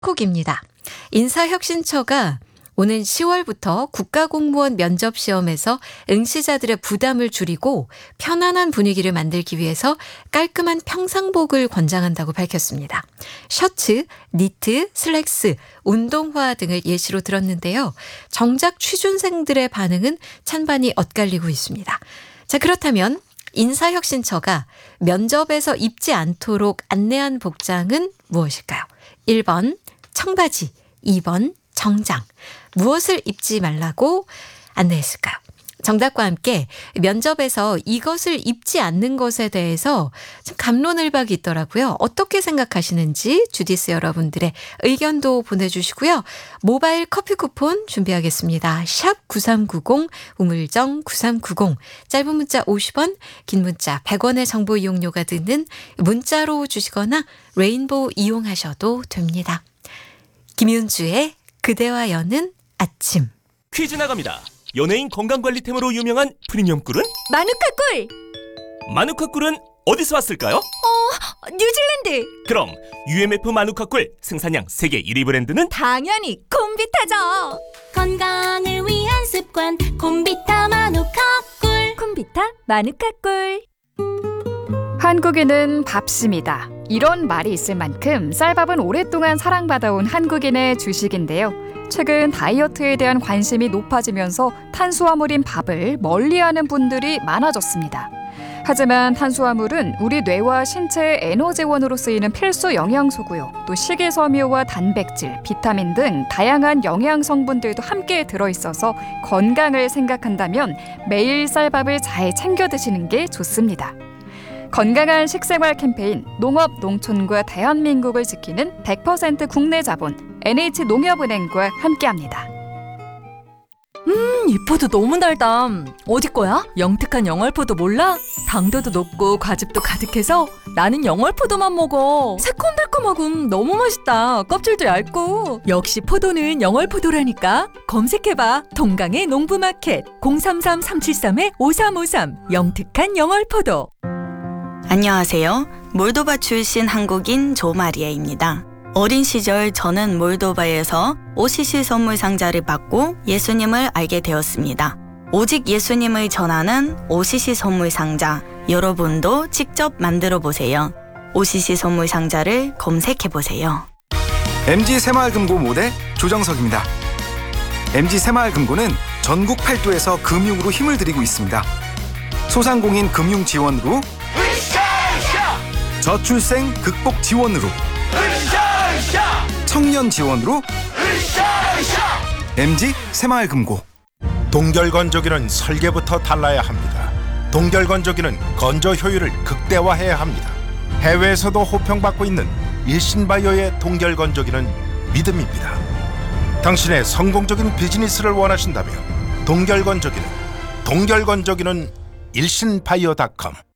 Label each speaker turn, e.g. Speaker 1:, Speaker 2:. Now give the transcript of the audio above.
Speaker 1: 콕입니다. 인사혁신처가 오는 10월부터 국가공무원 면접시험에서 응시자들의 부담을 줄이고 편안한 분위기를 만들기 위해서 깔끔한 평상복을 권장한다고 밝혔습니다. 셔츠, 니트, 슬랙스, 운동화 등을 예시로 들었는데요. 정작 취준생들의 반응은 찬반이 엇갈리고 있습니다. 자, 그렇다면 인사혁신처가 면접에서 입지 않도록 안내한 복장은 무엇일까요? 1번 청바지, 2번 정장. 무엇을 입지 말라고 안내했을까요? 정답과 함께 면접에서 이것을 입지 않는 것에 대해서 좀 갑론을박이 있더라고요. 어떻게 생각하시는지 주디스 여러분들의 의견도 보내주시고요. 모바일 커피 쿠폰 준비하겠습니다. 샵 9390 우물정 9390 짧은 문자 50원 긴 문자 100원의 정보 이용료가 드는 문자로 주시거나 레인보우 이용하셔도 됩니다. 김윤주의 그대와 여는 아침.
Speaker 2: 퀴즈 나갑니다. 연예인 건강관리템으로 유명한 프리미엄 꿀은?
Speaker 3: 마누카 꿀!
Speaker 2: 마누카 꿀은 어디서 왔을까요?
Speaker 3: 뉴질랜드!
Speaker 2: 그럼 UMF 마누카 꿀 생산량 세계 1위 브랜드는?
Speaker 3: 당연히 콤비타죠!
Speaker 4: 건강을 위한 습관 콤비타 마누카 꿀.
Speaker 3: 콤비타 마누카 꿀.
Speaker 5: 한국인은 밥심이다. 이런 말이 있을 만큼 쌀밥은 오랫동안 사랑받아온 한국인의 주식인데요. 최근 다이어트에 대한 관심이 높아지면서 탄수화물인 밥을 멀리하는 분들이 많아졌습니다. 하지만 탄수화물은 우리 뇌와 신체의 에너지원으로 쓰이는 필수 영양소고요. 또 식이섬유와 단백질, 비타민 등 다양한 영양 성분들도 함께 들어있어서 건강을 생각한다면 매일 쌀밥을 잘 챙겨 드시는 게 좋습니다. 건강한 식생활 캠페인 농업, 농촌과 대한민국을 지키는 100% 국내 자본 NH농협은행과 함께합니다.
Speaker 3: 이 포도 너무 달다. 어디 거야? 영특한 영월포도 몰라? 당도도 높고 과즙도 가득해서 나는 영월포도만 먹어. 새콤달콤하고 너무 맛있다. 껍질도 얇고. 역시 포도는 영월포도라니까. 검색해봐. 동강의 농부마켓 033-373-5353 영특한 영월포도.
Speaker 6: 안녕하세요. 몰도바 출신 한국인 조마리아입니다. 어린 시절 저는 몰도바에서 OCC 선물 상자를 받고 예수님을 알게 되었습니다. 오직 예수님을 전하는 OCC 선물 상자, 여러분도 직접 만들어 보세요. OCC 선물 상자를 검색해 보세요.
Speaker 7: MG 새마을금고 모대 조정석입니다. MG 새마을금고는 전국 8도에서 금융으로 힘을 들이고 있습니다. 소상공인 금융 지원으로, 저출생 극복 지원으로, 청년 지원으로, MG 새마을금고.
Speaker 8: 동결건조기는 설계부터 달라야 합니다. 동결건조기는 건조 효율을 극대화해야 합니다. 해외에서도 호평받고 있는 일신바이오의 동결건조기는 믿음입니다. 당신의 성공적인 비즈니스를 원하신다면 동결건조기는 일신바이오.com